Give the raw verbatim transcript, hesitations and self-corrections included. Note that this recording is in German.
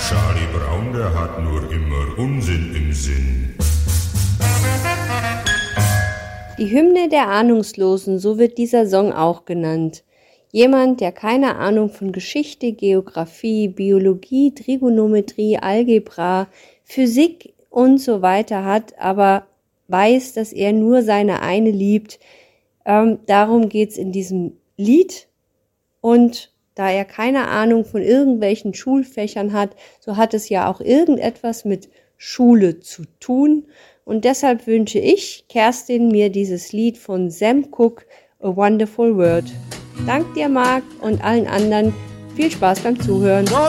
Charlie Brown, der hat nur immer Unsinn im Sinn. Die Hymne der Ahnungslosen, so wird dieser Song auch genannt. Jemand, der keine Ahnung von Geschichte, Geografie, Biologie, Trigonometrie, Algebra, Physik und so weiter hat, aber weiß, dass er nur seine eine liebt. Ähm, darum geht's in diesem Lied. Und da er keine Ahnung von irgendwelchen Schulfächern hat, so hat es ja auch irgendetwas mit Schule zu tun. Und deshalb wünsche ich, Kerstin, mir dieses Lied von Sam Cooke, A Wonderful World. Dank dir, Marc, und allen anderen. Viel Spaß beim Zuhören.